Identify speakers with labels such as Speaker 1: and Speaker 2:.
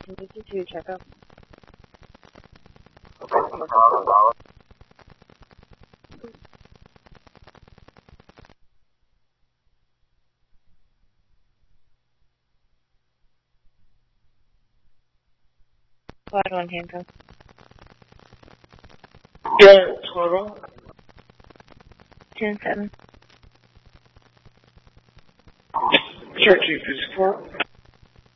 Speaker 1: to check up. Quad 1 handcuff.
Speaker 2: Yeah, total.
Speaker 1: 10-7.
Speaker 2: Searching physical.